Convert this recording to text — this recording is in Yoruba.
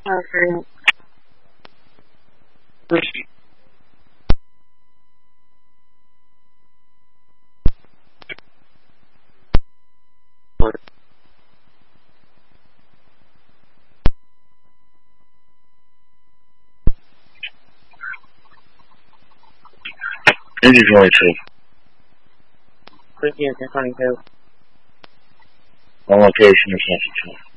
Okay. This is 22. Quick, yeah, 22. On location or something.